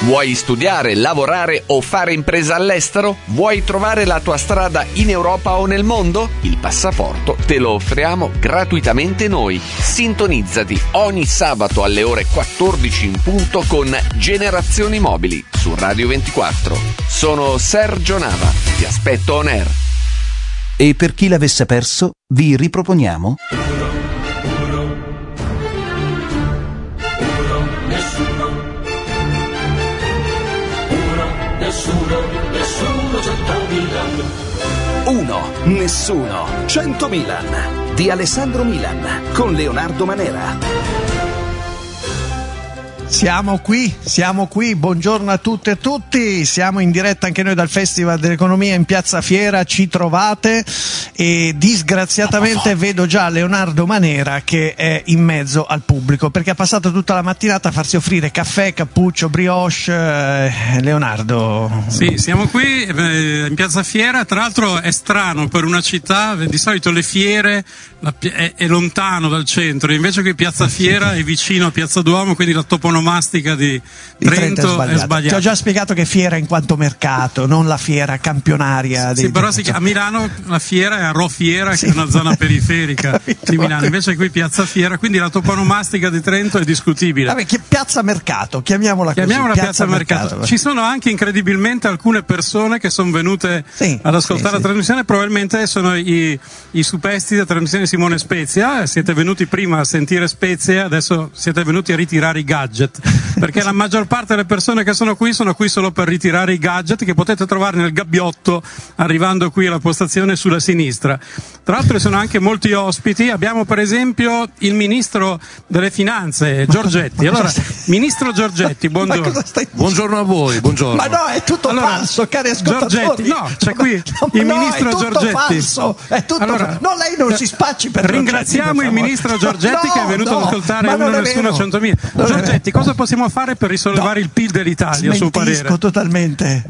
Vuoi studiare, lavorare o fare impresa all'estero? Vuoi trovare la tua strada in Europa o nel mondo? Il passaporto te lo offriamo gratuitamente noi. Sintonizzati ogni sabato alle ore 14 in punto con Generazioni Mobili su Radio 24. Sono Sergio Nava, ti aspetto on air. E per chi l'avesse perso, vi riproponiamo Nessuno 100 Milan. Uno, nessuno, 100 Milan di Alessandro Milan con Leonardo Manera. Siamo qui, buongiorno a tutte e tutti, siamo in diretta anche noi dal Festival dell'Economia in Piazza Fiera, ci trovate e disgraziatamente vedo già Leonardo Manera che è in mezzo al pubblico perché ha passato tutta la mattinata a farsi offrire caffè, cappuccio, brioche. Leonardo. Sì, siamo qui in Piazza Fiera, tra l'altro è strano per una città, di solito le fiere è lontano dal centro, invece qui Piazza Fiera è vicino a Piazza Duomo, quindi la toponomastica di Trento è sbagliata. Ti ho già spiegato che fiera in quanto mercato, non la fiera campionaria. Sì, però a Milano la fiera è a Rofiera, sì, che è una zona periferica di Milano, invece qui Piazza Fiera, quindi la toponomastica di Trento è discutibile. Vabbè, Piazza Mercato, chiamiamola Piazza Mercato. Ci sono anche incredibilmente alcune persone che sono venute ad ascoltare la trasmissione, probabilmente sono i superstiti della trasmissione di Simone Spezia. Siete venuti prima a sentire Spezia, adesso siete venuti a ritirare i gadget, perché la maggior parte delle persone che sono qui solo per ritirare i gadget che potete trovare nel gabbiotto arrivando qui alla postazione sulla sinistra. Tra l'altro sono anche molti ospiti, abbiamo per esempio il ministro delle finanze Giorgetti. Allora, ministro Giorgetti, buongiorno. Buongiorno a voi, buongiorno. Ma no, è tutto falso, cari ascoltatori. Giorgetti, no, c'è qui il ministro è tutto Giorgetti. Falso, è tutto allora, no, lei non si spacci per ringraziamo Giorgetti, il ministro Giorgetti che è venuto ad ascoltare Uno Nessuno 100.000. Giorgetti, cosa possiamo fare per risollevare il PIL dell'Italia, a suo parere? Totalmente.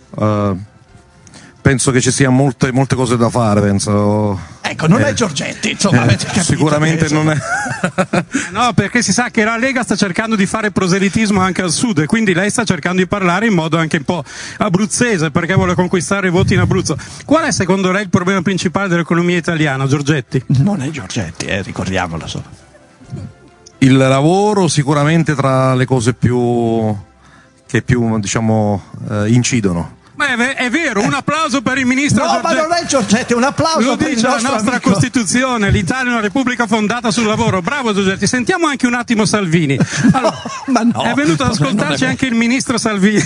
Penso che ci siano molte cose da fare, penso. Ecco, non è Giorgetti, insomma, avete capito. Sicuramente non è. No, perché si sa che la Lega sta cercando di fare proselitismo anche al sud, e quindi lei sta cercando di parlare in modo anche un po' abruzzese, perché vuole conquistare i voti in Abruzzo. Qual è secondo lei il problema principale dell'economia italiana, Giorgetti? Non è Giorgetti, ricordiamolo solo. Il lavoro sicuramente tra le cose che più diciamo incidono. Ma è vero, un applauso per il ministro Giorgetti. No, ma non è Giorgetti, un applauso lo per dice il la nostra amico. Costituzione, l'Italia è una repubblica fondata sul lavoro. Bravo Giorgetti. Sentiamo anche un attimo Salvini. Allora, ma no, è venuto ad ascoltarci anche il ministro Salvini.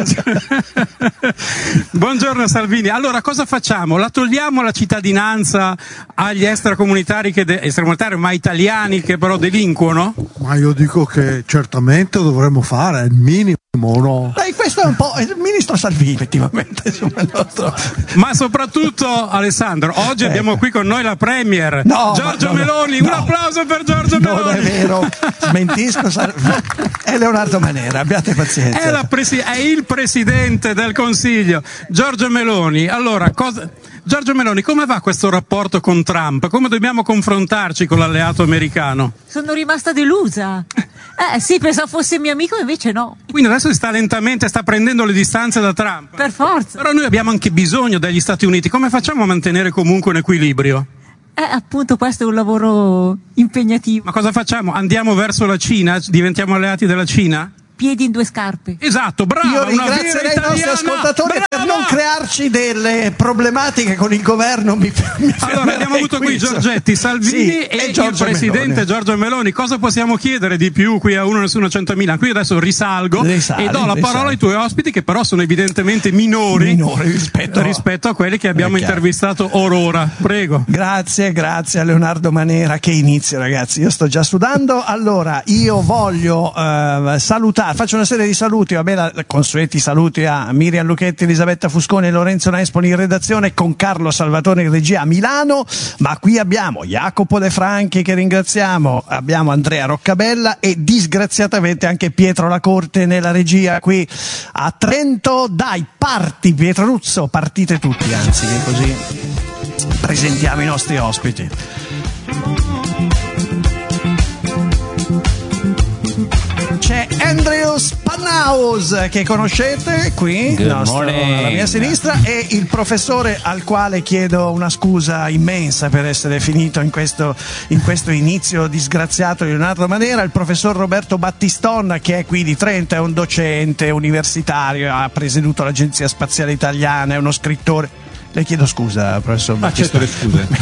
Buongiorno Salvini. Allora, cosa facciamo? La togliamo la cittadinanza agli extracomunitari ma italiani che però delinquono? Ma io dico che certamente dovremmo fare il minimo, no? Questo è un po' il ministro Salvini, effettivamente. Insomma, il nostro... Ma soprattutto, Alessandro, oggi abbiamo qui con noi la Premier, Giorgia Meloni. Un applauso per Giorgia Meloni. Non è vero, smentisco. È Leonardo Manera, abbiate pazienza. È il presidente del Consiglio, Giorgia Meloni. Allora, Giorgia Meloni, come va questo rapporto con Trump? Come dobbiamo confrontarci con l'alleato americano? Sono rimasta delusa. Sì, pensavo fosse mio amico, invece no. Quindi adesso sta prendendo le distanze da Trump. Per forza. Però noi abbiamo anche bisogno degli Stati Uniti. Come facciamo a mantenere comunque un equilibrio? Appunto, questo è un lavoro impegnativo. Ma cosa facciamo? Andiamo verso la Cina? Diventiamo alleati della Cina? Piedi in due scarpe. Esatto, bravo. Io ringrazierei i nostri ascoltatori per non crearci delle problematiche con il governo. Allora, abbiamo avuto qui Giorgetti, Salvini e il presidente Giorgia Meloni. Cosa possiamo chiedere di più qui a Uno Nessuno 100.000? Qui adesso risalgo e do la parola ai tuoi ospiti, che però sono evidentemente minori rispetto a quelli che abbiamo intervistato orora. Prego. Grazie a Leonardo Manera. Che inizio, ragazzi, io sto già sudando. Allora, io voglio salutare, faccio una serie di saluti, consueti saluti a Miriam Lucchetti, Elisabetta Fusconi e Lorenzo Nespoli in redazione, con Carlo Salvatore in regia a Milano, ma qui abbiamo Jacopo De Franchi che ringraziamo, abbiamo Andrea Roccabella e disgraziatamente anche Pietro Lacorte nella regia qui a Trento. Dai, parti Pietro Ruzzo, partite tutti, anzi, che così presentiamo i nostri ospiti. c'è Andrew Spanaus, che conoscete qui, alla mia sinistra, e il professore al quale chiedo una scusa immensa per essere finito in questo inizio disgraziato di Leonardo Manera, il professor Roberto Battiston, che è qui di Trento, è un docente universitario, ha presieduto l'Agenzia Spaziale Italiana, è uno scrittore. Le chiedo scusa, professor Battiston. Accetto le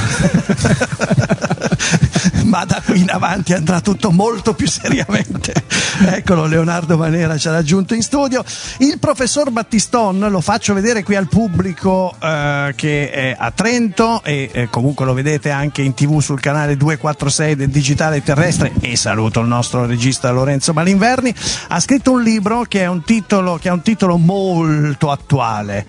scuse. Ma da qui in avanti andrà tutto molto più seriamente. Eccolo, Leonardo Manera ci ha raggiunto in studio. Il professor Battiston lo faccio vedere qui al pubblico che è a Trento e comunque lo vedete anche in TV sul canale 246 del Digitale Terrestre, e saluto il nostro regista Lorenzo Malinverni. Ha scritto un libro che ha un titolo molto attuale: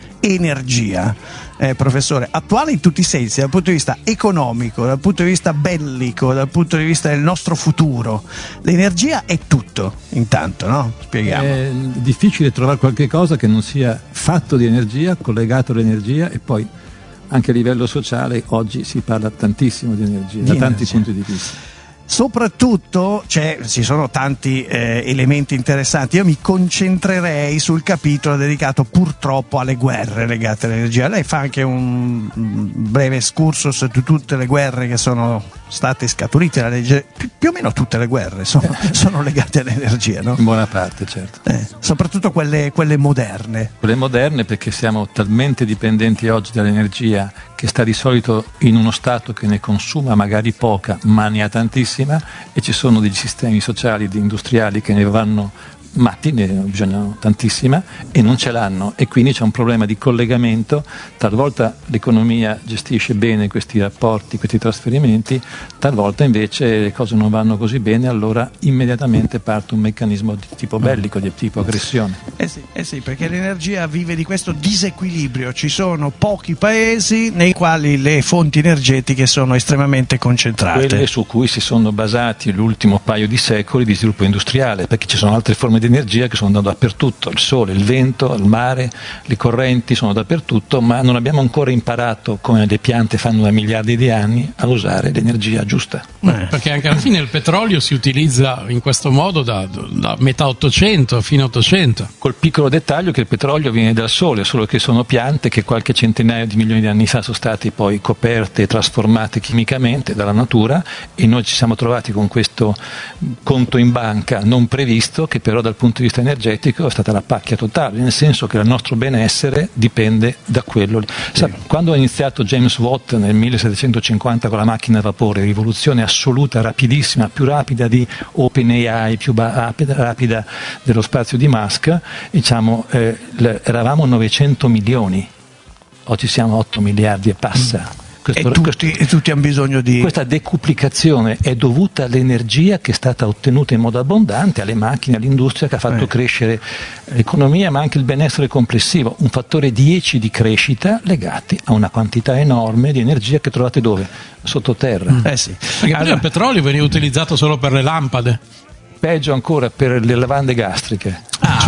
Energia. Professore, attuale in tutti i sensi, dal punto di vista economico, dal punto di vista bellico, dal punto di vista del nostro futuro. L'energia è tutto, intanto, no? Spieghiamo. È difficile trovare qualche cosa che non sia fatto di energia, collegato all'energia, e poi anche a livello sociale oggi si parla tantissimo di energia, da tanti punti di vista. Soprattutto ci sono tanti elementi interessanti. Io mi concentrerei sul capitolo dedicato purtroppo alle guerre legate all'energia. Lei fa anche un breve excursus di tutte le guerre che sono state scaturite dalla legge. Più o meno tutte le guerre sono legate all'energia, no? In buona parte, certo. Soprattutto quelle moderne. Quelle moderne, perché siamo talmente dipendenti oggi dall'energia che sta di solito in uno stato che ne consuma magari poca, ma ne ha tantissima, e ci sono degli sistemi sociali ed industriali che ne vanno matti, ne bisogna tantissima, e non ce l'hanno, e quindi c'è un problema di collegamento. Talvolta l'economia gestisce bene questi rapporti, questi trasferimenti, talvolta invece le cose non vanno così bene, allora immediatamente parte un meccanismo di tipo bellico, di tipo aggressione. Sì, perché l'energia vive di questo disequilibrio. Ci sono pochi paesi nei quali le fonti energetiche sono estremamente concentrate. Quelle su cui si sono basati l'ultimo paio di secoli di sviluppo industriale, perché ci sono altre forme di energia che sono dappertutto, il sole, il vento, il mare, le correnti sono dappertutto, ma non abbiamo ancora imparato, come le piante fanno da miliardi di anni, a usare l'energia giusta. Perché anche alla fine il petrolio si utilizza in questo modo da metà 800 fino a 800. Col piccolo dettaglio che il petrolio viene dal sole, solo che sono piante che qualche centinaio di milioni di anni fa sono state poi coperte e trasformate chimicamente dalla natura, e noi ci siamo trovati con questo conto in banca non previsto, che però dal punto di vista energetico è stata la pacchia totale, nel senso che il nostro benessere dipende da quello. Quando ha iniziato James Watt nel 1750 con la macchina a vapore, rivoluzione assoluta, rapidissima, più rapida di OpenAI, più rapida dello spazio di Musk, diciamo, eravamo 900 milioni, oggi siamo 8 miliardi e passa. E tutti hanno bisogno di... Questa decuplicazione è dovuta all'energia che è stata ottenuta in modo abbondante, alle macchine, all'industria che ha fatto crescere l'economia, ma anche il benessere complessivo. Un fattore 10 di crescita legati a una quantità enorme di energia che trovate dove? Sottoterra. Sì. Perché prima il petrolio veniva utilizzato solo per le lampade. Peggio ancora per le lavande gastriche.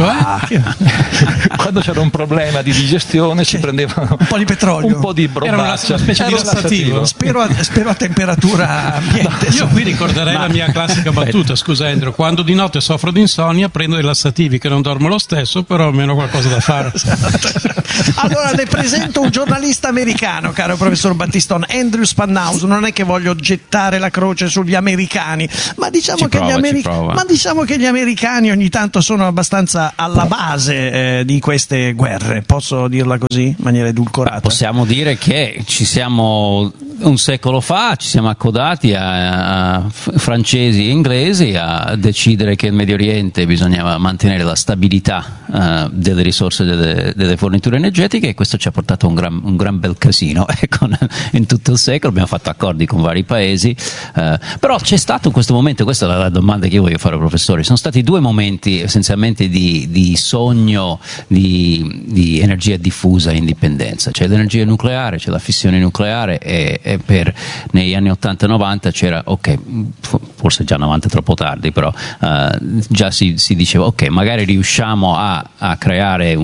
Quando c'era un problema di digestione si prendevano un po' di petrolio, un po' di bromaccia. Era una specie di lassativo. Spero a temperatura ambiente. Io qui ricorderei la mia classica battuta: scusa Andrew, quando di notte soffro di insonnia prendo dei lassativi, che non dormo lo stesso, però almeno qualcosa da fare. Allora le presento un giornalista americano, caro professor Battiston, Andrew Spanaus. Non è che voglio gettare la croce sugli americani, ma diciamo che gli americani ogni tanto sono abbastanza alla base di queste guerre. Posso dirla così, in maniera edulcorata? Possiamo dire che un secolo fa ci siamo accodati a francesi e inglesi a decidere che in Medio Oriente bisognava mantenere la stabilità delle risorse delle forniture energetiche, e questo ci ha portato a un gran bel casino. In tutto il secolo abbiamo fatto accordi con vari paesi, però c'è stato in questo momento, questa è la domanda che io voglio fare al professore, sono stati due momenti essenzialmente di sogno di energia diffusa e indipendenza. C'è l'energia nucleare, c'è la fissione nucleare, e negli anni 80 e 90 c'era, forse già 90 è troppo tardi, però già si diceva magari riusciamo a creare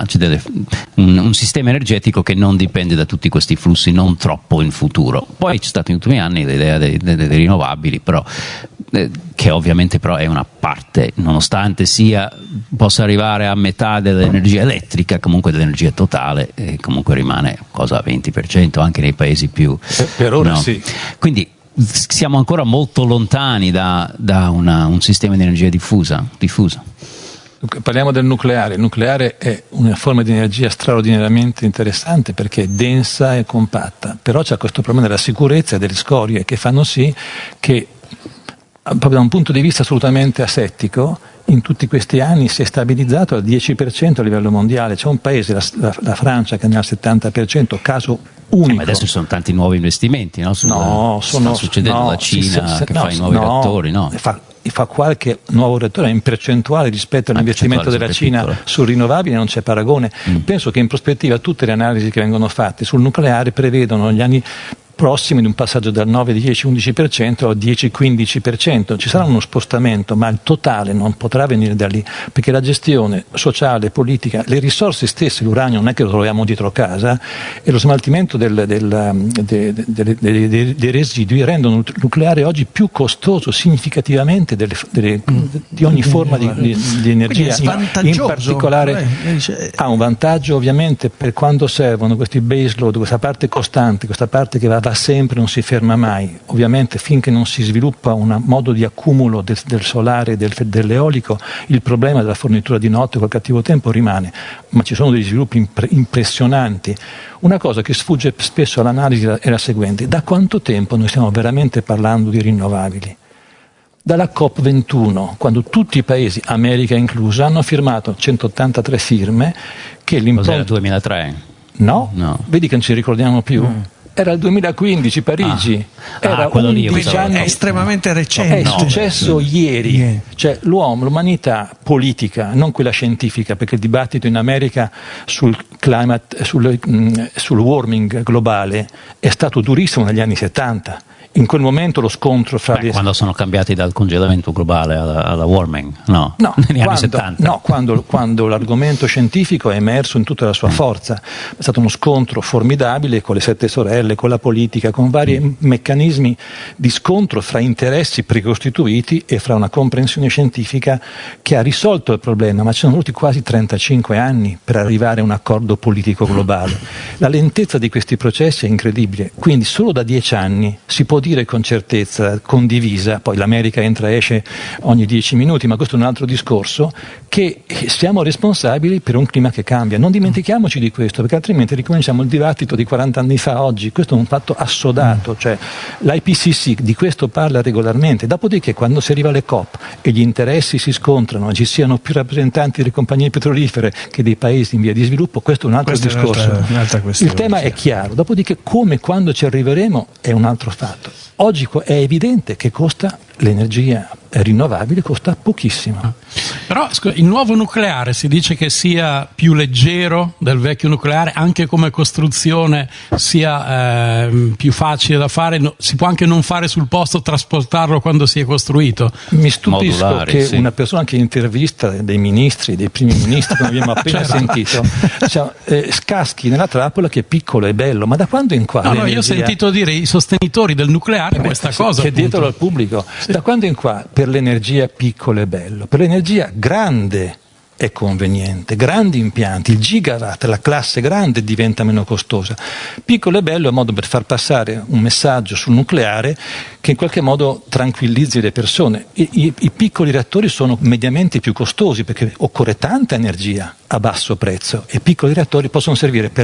un sistema energetico che non dipende da tutti questi flussi, non troppo in futuro. Poi c'è stata negli ultimi anni l'idea delle rinnovabili, però che ovviamente però è una parte, nonostante possa arrivare a metà dell'energia elettrica, comunque dell'energia totale, comunque rimane cosa 20% anche nei paesi più... Per ora sì. Quindi siamo ancora molto lontani da un sistema di energia diffusa. Parliamo del nucleare. Il nucleare è una forma di energia straordinariamente interessante perché è densa e compatta, però c'è questo problema della sicurezza e delle scorie che fanno sì che, proprio da un punto di vista assolutamente asettico, in tutti questi anni si è stabilizzato al 10% a livello mondiale. C'è un paese, la Francia, che ne ha il 70%, caso unico. Ma adesso ci sono tanti nuovi investimenti, no? Sta succedendo la Cina che fa i nuovi reattori, no? Fa qualche nuovo reattore in percentuale rispetto all'investimento della Cina sul rinnovabile, non c'è paragone. Penso che in prospettiva tutte le analisi che vengono fatte sul nucleare prevedono gli anni prossimi di un passaggio dal 9, 10, 11% al 10, 15%. Ci sarà uno spostamento, ma il totale non potrà venire da lì, perché la gestione sociale, politica, le risorse stesse, l'uranio non è che lo troviamo dietro casa, e lo smaltimento dei residui rendono il nucleare oggi più costoso significativamente di ogni forma di energia. In particolare ha un vantaggio ovviamente per quando servono questi base load, questa parte costante, questa parte che va sempre, non si ferma mai. Ovviamente finché non si sviluppa un modo di accumulo del solare e dell'eolico, il problema della fornitura di notte col cattivo tempo rimane, ma ci sono degli sviluppi impressionanti. Una cosa che sfugge spesso all'analisi è la seguente: da quanto tempo noi stiamo veramente parlando di rinnovabili? Dalla COP21, quando tutti i paesi, America inclusa, hanno firmato 183 firme che l'impronta... Cos'era il 2003? No? Vedi che non ci ricordiamo più? Era il 2015, Parigi, era 11 anni, è estremamente recente. È successo ieri, cioè l'umanità politica, non quella scientifica, perché il dibattito in America sul climate, sul warming globale è stato durissimo negli anni 70. In quel momento lo scontro fra quando sono cambiati dal congelamento globale alla warming, negli anni 70. No, quando l'argomento scientifico è emerso in tutta la sua forza. È stato uno scontro formidabile con le 7 sorelle, con la politica, con vari meccanismi di scontro fra interessi precostituiti e fra una comprensione scientifica che ha risolto il problema, ma ci sono voluti quasi 35 anni per arrivare a un accordo politico globale. La lentezza di questi processi è incredibile, quindi solo da 10 anni si può dire con certezza condivisa, poi l'America entra e esce ogni 10 minuti, ma questo è un altro discorso, che siamo responsabili per un clima che cambia. Non dimentichiamoci di questo, perché altrimenti ricominciamo il dibattito di 40 anni fa oggi. Questo è un fatto assodato, cioè l'IPCC di questo parla regolarmente. Dopodiché, quando si arriva alle COP e gli interessi si scontrano, ci siano più rappresentanti delle compagnie petrolifere che dei paesi in via di sviluppo, questo è un altro discorso. Il tema è chiaro. Dopodiché, come e quando ci arriveremo è un altro fatto. Oggi è evidente che l'energia rinnovabile costa pochissimo. Però il nuovo nucleare si dice che sia più leggero del vecchio nucleare, anche come costruzione sia più facile da fare, si può anche non fare sul posto, trasportarlo quando si è costruito. Mi stupisco che una persona che intervista dei ministri, dei primi ministri, come abbiamo appena sentito, scaschi nella trappola che è piccolo e bello, ma da quando in qua? Io ho sentito dire i sostenitori del nucleare questa cosa. Chiedetelo al pubblico. Da quando in qua per l'energia piccolo e bello, per l'energia grande è conveniente, grandi impianti, il gigawatt, la classe grande diventa meno costosa. Piccolo e bello è un modo per far passare un messaggio sul nucleare che in qualche modo tranquillizzi le persone. I piccoli reattori sono mediamente più costosi perché occorre tanta energia a basso prezzo e piccoli reattori possono servire per